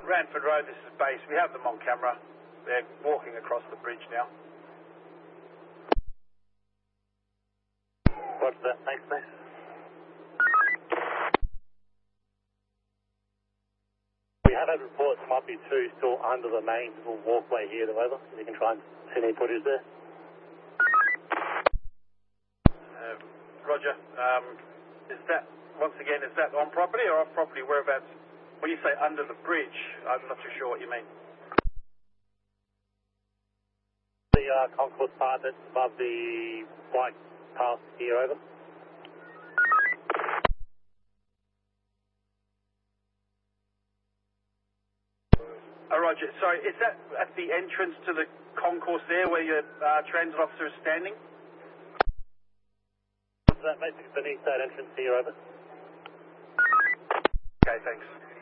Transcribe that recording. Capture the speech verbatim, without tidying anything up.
Ranford Road, this is base. We have them on camera. They're walking across the bridge now. Roger that, thanks, mate. We have had reports there might be two still under the main little walkway here, however, so you can try and see any footage there. Uh, Roger. Um, is that, once again, is that on property or off property? Whereabouts? When you say under the bridge, I'm not too sure what you mean. The uh, concourse part that's above the white path here, over. Oh, Roger. Sorry, is that at the entrance to the concourse there where your uh, transit officer is standing? That basically beneath that entrance here, over. Okay, thanks.